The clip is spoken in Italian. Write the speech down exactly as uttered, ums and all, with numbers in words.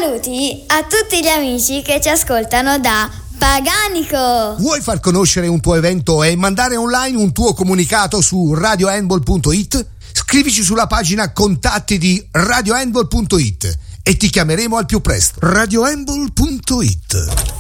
Saluti a tutti gli amici che ci ascoltano da Paganico. Vuoi far conoscere un tuo evento e mandare online un tuo comunicato su radio handball punto it? Scrivici sulla pagina contatti di radio handball punto it e ti chiameremo al più presto. radio handball punto it